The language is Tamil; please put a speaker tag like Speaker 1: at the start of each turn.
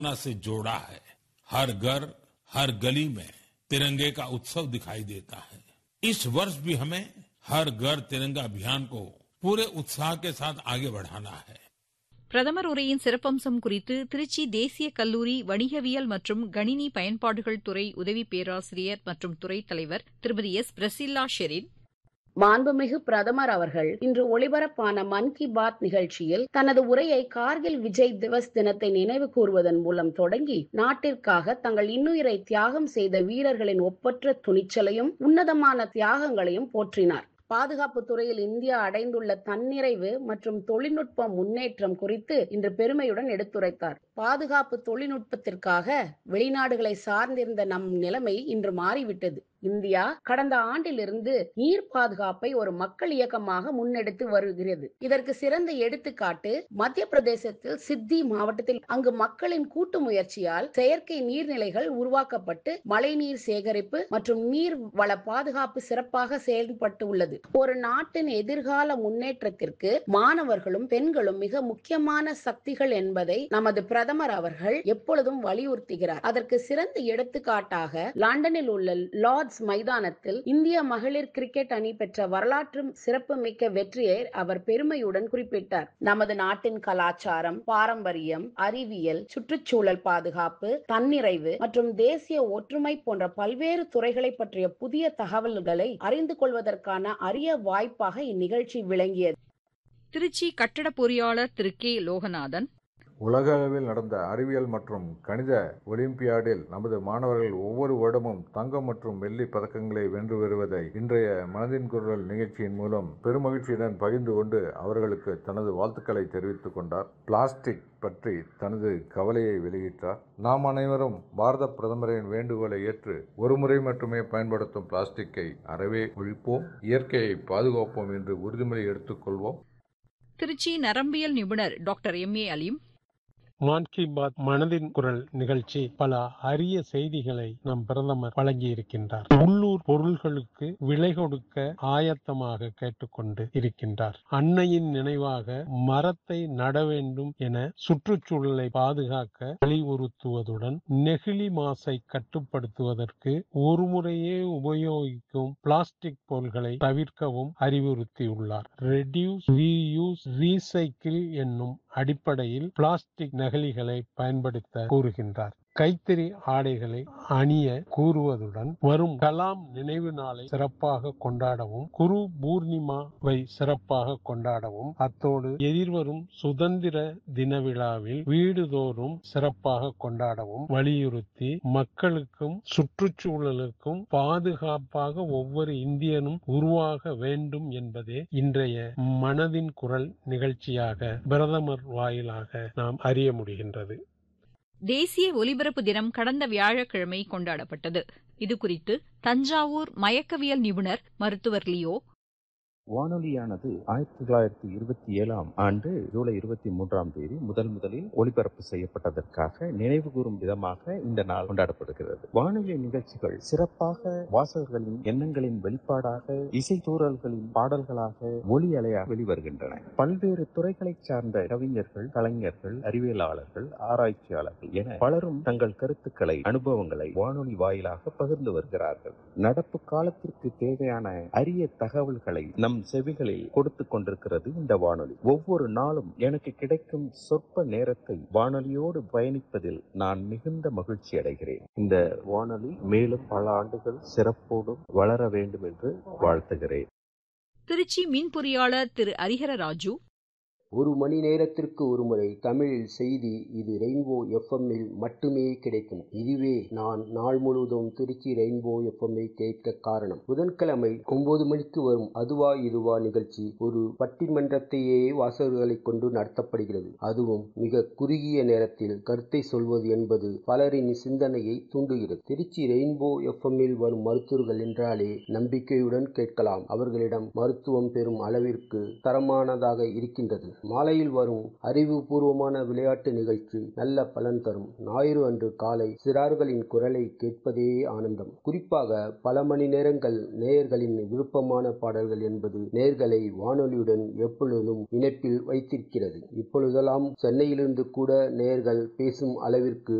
Speaker 1: से जोड़ा है। हर घर हर गली में तिरंगे का उत्सव दिखाई देता है। इस वर्ष भी हमें हर घर तिरंगा अभियान को पूरे उत्साह के साथ आगे बढ़ाना है।
Speaker 2: பிரதமர் உரையின் சிறப்பம்சம் குறித்து திருச்சி தேசிய கல்லூரி வணிகவியல் மற்றும் கணினி பயன்பாடுகள் துறை உதவி பேராசிரியர் மற்றும் துறைத் தலைவர் திருமதி எஸ். பிரசில்லா ஷெரின்.
Speaker 3: மாண்புமிகு பிரதமர் அவர்கள் இன்று ஒளிபரப்பான மன் கி பாத் நிகழ்ச்சியில் தனது உரையை கார்கில் விஜய் திவஸ் தினத்தை நினைவு கூறுவதன் மூலம் தொடங்கி நாட்டிற்காக தங்கள் இன்னுயிரை தியாகம் செய்த வீரர்களின் ஒப்பற்ற துணிச்சலையும் உன்னதமான தியாகங்களையும் போற்றினார். பாதுகாப்பு துறையில் இந்தியா அடைந்துள்ள தன்னிறைவு மற்றும் தொழில்நுட்ப முன்னேற்றம் குறித்து இன்று பெருமையுடன் எடுத்துரைத்தார். பாதுகாப்பு தொழில்நுட்பத்திற்காக வெளிநாடுகளை சார்ந்திருந்த நம் நிலைமை இன்று மாறிவிட்டது. இந்தியா கடந்த ஆண்டிலிருந்து நீர் பாதுகாப்பை ஒரு மக்கள் இயக்கமாக முன்னெடுத்து வருகிறது. இதற்கு சிறந்த எடுத்துக்காட்டு மத்திய பிரதேசத்தில் சித்தி மாவட்டத்தில் அங்கு மக்களின் கூட்டு முயற்சியால் செயற்கை நீர்நிலைகள் உருவாக்கப்பட்டு மழைநீர் சேகரிப்பு மற்றும் நீர் வள பாதுகாப்பு சிறப்பாக செயல்பட்டு உள்ளது. ஒரு நாட்டின் எதிர்கால முன்னேற்றத்திற்கு மாணவர்களும் பெண்களும் மிக முக்கியமான சக்திகள் என்பதை நமது பிரதமர் அவர்கள் எப்பொழுதும் வலியுறுத்துகிறார். அதற்கு சிறந்த எடுத்துக்காட்டாக லண்டனில் உள்ள லார்ட்ஸ் மைதானத்தில் இந்திய மகளிர் கிரிக்கெட் அணி பெற்ற வரலாற்று சிறப்புமிக்க வெற்றியை அவர் பெருமையுடன் குறிப்பிட்டார். நமது நாட்டின் கலாச்சாரம், பாரம்பரியம், அறிவியல், சுற்றுச்சூழல் பாதுகாப்பு, தன்னிறைவு மற்றும் தேசிய ஒற்றுமை போன்ற பல்வேறு துறைகளை பற்றிய புதிய தகவல்களை அறிந்து கொள்வதற்கான அரிய வாய்ப்பாக இந்நிகழ்ச்சி விளங்கியது.
Speaker 2: திருச்சி கட்டட பொறியாளர் திரு கே. லோகநாதன்.
Speaker 4: உலக அளவில் நடந்த அறிவியல் மற்றும் கணித ஒலிம்பியாடில் நமது மாணவர்கள் ஒவ்வொரு வருடமும் தங்கம் மற்றும் வெள்ளி பதக்கங்களை வென்று வருவதை இன்றைய மனதின் குரல் நிகழ்ச்சியின் மூலம் பெருமகிழ்ச்சியுடன் பகிர்ந்து கொண்டு அவர்களுக்கு தனது வாழ்த்துக்களை தெரிவித்துக் கொண்டார். பிளாஸ்டிக் பற்றி தனது கவலையை வெளியிட்டார். நாம் அனைவரும் பாரத பிரதமரின் வேண்டுகோளை ஏற்று ஒருமுறை மட்டுமே பயன்படுத்தும் பிளாஸ்டிக்கை அறவே ஒழிப்போம், இயற்கையை பாதுகாப்போம் என்று உறுதிமொழி எடுத்துக்கொள்வோம்.
Speaker 2: திருச்சி நரம்பியல் நிபுணர் டாக்டர் எம்.ஏ. அலீம்.
Speaker 5: மன் கி பாத் மனதின் குரல் நிகழ்ச்சி பல அரிய செய்திகளை நம் பிரதமர் வழங்கியிருக்கின்றார். உள்ளூர் பொருள்களுக்கு விலை கொடுக்க ஆயத்தமாக கேட்டுக்கொண்டு இருக்கின்றார். அன்னையின் நினைவாக மரத்தை நட வேண்டும் என சுற்றுச்சூழலை பாதுகாக்க வலியுறுத்துவதுடன் நெகிழி மாசை கட்டுப்படுத்துவதற்கு ஒரு முறையே உபயோகிக்கும் பிளாஸ்டிக் பொருட்களை தவிர்க்கவும் அறிவுறுத்தியுள்ளார். ரெடியூஸ், ரீயூஸ், ரீசைக்கிள் என்னும் அடிப்படையில் பிளாஸ்டிக் நெகிழிகளை பயன்படுத்த கூறுகின்றார். கைத்தறி ஆடைகளை அணிய கூறுவதுடன் வரும் கலாம் நினைவு நாளை சிறப்பாக கொண்டாடவும், குரு பூர்ணிமாவை சிறப்பாக கொண்டாடவும், அத்தோடு எதிர்வரும் சுதந்திர தின விழாவில் வீடுதோறும் சிறப்பாக கொண்டாடவும் வலியுறுத்தி மக்களுக்கும் சுற்றுச்சூழலுக்கும் பாதுகாப்பாக ஒவ்வொரு இந்தியனும் உருவாக வேண்டும் என்பதே இன்றைய மனதின் குரல் நிகழ்ச்சியாக பிரதமர் வாயிலாக நாம் அறிய முடிகின்றது.
Speaker 2: தேசிய ஒலிபரப்பு தினம் கடந்த வியாழக்கிழமை கொண்டாடப்பட்டது. இதுகுறித்து தஞ்சாவூர் மயக்கவியல் நிபுணர் மருத்துவர் லியோ.
Speaker 6: வானொலியானது 1927 ஆண்டு ஜூலை 23 முதலில் ஒளிபரப்பு செய்யப்பட்டதற்காக நினைவு கூறும் விதமாக இந்த நாள் கொண்டாடப்படுகிறது. வானொலி நிகழ்ச்சிகள் சிறப்பாக வாசகர்களின் எண்ணங்களின் வெளிப்பாடாக, இசைத்தூறல்களின் பாடல்களாக, ஒலி அலையாக வெளிவருகின்றன. பல்வேறு துறைகளை சார்ந்த கவிஞர்கள், கலைஞர்கள், அறிவியலாளர்கள், ஆராய்ச்சியாளர்கள் என பலரும் தங்கள் கருத்துக்களை, அனுபவங்களை வானொலி வாயிலாக பகிர்ந்து வருகிறார்கள். நடப்பு காலத்திற்கு தேவையான அரிய தகவல்களை நம் செவிகளில் கொடுத்து கொண்டிருக்கிறது இந்த வானொலி. ஒவ்வொரு நாளும் எனக்கு கிடைக்கும் சொற்ப நேரத்தை வானொலியோடு பயணிப்பதில் நான் மிகுந்த மகிழ்ச்சி அடைகிறேன். இந்த வானொலி மேலும் பல ஆண்டுகள் சிறப்போடும் வளர வேண்டும் என்று வாழ்த்துகிறேன்.
Speaker 2: திருச்சி மின் பொறியாளர் திரு ஹரிஹர ராஜு.
Speaker 7: ஒரு மணி நேரத்திற்கு ஒரு முறை தமிழில் செய்தி இது ரெயின்போ எஃப்எம்மில் மட்டுமே கிடைக்கும். இதுவே நான் நாள் முழுவதும் திருச்சி ரெயின்போ எஃப்எம்ஐ கேட்க காரணம். புதன்கிழமை 9 மணிக்கு வரும் அதுவா இதுவா நிகழ்ச்சி ஒரு பட்டிமன்றத்தையே வாசகர்களை கொண்டு நடத்தப்படுகிறது. அதுவும் மிக குறுகிய நேரத்தில் கருத்தை சொல்வது என்பது பலரின் சிந்தனையை தூண்டுகிறது. திருச்சி ரெயின்போ எஃப்எம்மில் வரும் மருத்துவர்கள் என்றாலே நம்பிக்கையுடன் கேட்கலாம். அவர்களிடம் மருத்துவம் பெறும் அளவிற்கு தரமானதாக இருக்கின்றது. மாலையில் வரும் அறிவுபூர்வமான விளையாட்டு நிகழ்ச்சி நல்ல பலன் தரும். ஞாயிறு அன்று காலை சிறார்களின் குரலை கேட்பதே ஆனந்தம். குறிப்பாக பல மணி நேரங்கள் நேயர்களின் விருப்பமான பாடல்கள் என்பது நேயர்களை வானொலியுடன் எப்பொழுதும் இணைப்பில் வைத்திருக்கிறது. இப்பொழுதெல்லாம் சென்னையிலிருந்து கூட நேயர்கள் பேசும் அளவிற்கு